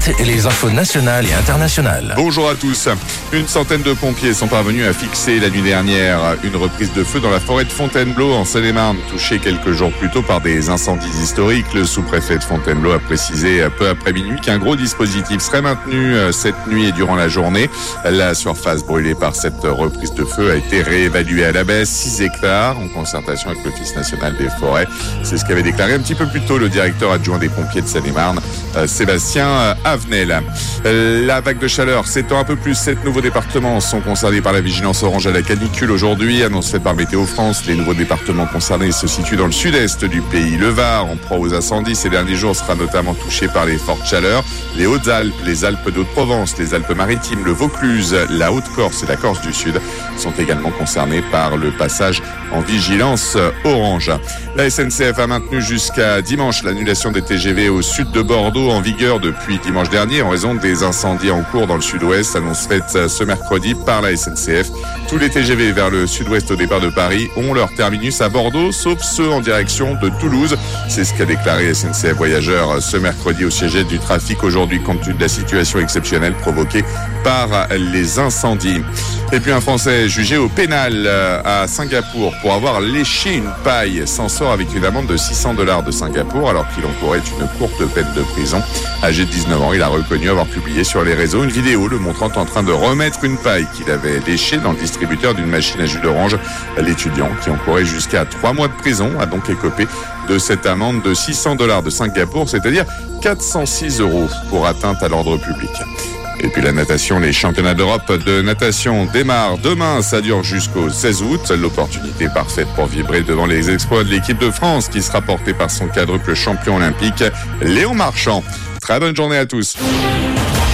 vite les infos nationales et internationales. Bonjour à tous. Une centaine de pompiers sont parvenus à fixer la nuit dernière une reprise de feu dans la forêt de Fontainebleau en Seine-et-Marne, touchée quelques jours plus tôt par des incendies historiques. Le sous-préfet de Fontainebleau a précisé peu après minuit qu'un gros dispositif serait maintenu cette nuit et durant la journée. La surface brûlée par cette reprise de feu a été réévaluée à la baisse, 6 hectares, en concertation avec l'Office national des forêts. C'est ce qu'avait déclaré un petit peu plus tôt le directeur adjoint des pompiers de Seine-et-Marne, Sébastien Avenel. La vague de chaleur s'étend un peu plus. 7 nouveaux départements sont concernés par la vigilance orange à la canicule aujourd'hui. Annonce faite par Météo France. Les nouveaux départements concernés se situent dans le sud-est du pays. Le Var, en proie aux incendies ces derniers jours, sera notamment touché par les fortes chaleurs. Les Hautes-Alpes, les Alpes d'Haute-Provence, les Alpes-Maritimes, le Vaucluse, la Haute-Corse et la Corse du Sud sont également concernés par le passage en vigilance orange. La SNCF a maintenu jusqu'à dimanche l'annulation des TGV au sud de Bordeaux en vigueur depuis dimanche dernier en raison des incendies en cours dans le sud-ouest. Annonce faite ce mercredi par la SNCF. Tous les TGV vers le sud-ouest au départ de Paris ont leur terminus à Bordeaux, sauf ceux en direction de Toulouse. C'est ce qu'a déclaré SNCF Voyageurs ce mercredi au siège du trafic aujourd'hui compte tenu de la situation exceptionnelle provoquée par les incendies. Et puis un Français jugé au pénal à Singapour pour avoir léché une paille s'en sort avec une amende de $600 de Singapour alors qu'il encourait une courte peine de prison. Âgé de 19 ans, il a reconnu avoir publié sur les réseaux une vidéo le montrant en train de remettre une paille qu'il avait léchée dans le distributeur d'une machine à jus d'orange. L'étudiant, qui encourait jusqu'à 3 mois de prison, a donc écopé de cette amende de $600 de Singapour, c'est-à-dire 406 € pour atteinte à l'ordre public. Et puis la natation, les championnats d'Europe de natation démarrent demain. Ça dure jusqu'au 16 août. L'opportunité parfaite pour vibrer devant les exploits de l'équipe de France qui sera portée par son quadruple champion olympique, Léon Marchand. Très bonne journée à tous.